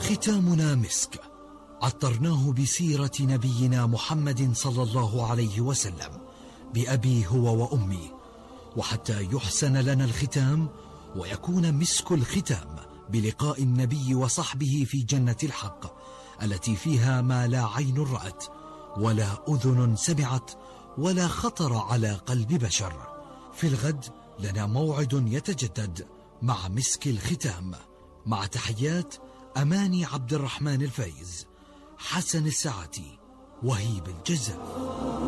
ختامنا مسك، عطرناه بسيرة نبينا محمد صلى الله عليه وسلم بأبي هو وأمي، وحتى يحسن لنا الختام ويكون مسك الختام بلقاء النبي وصحبه في جنة الحق التي فيها ما لا عين رأت ولا أذن سمعت ولا خطر على قلب بشر. في الغد لنا موعد يتجدد مع مسك الختام، مع تحيات أماني عبد الرحمن الفايز، حسن الساعتي، وهيب الجزار.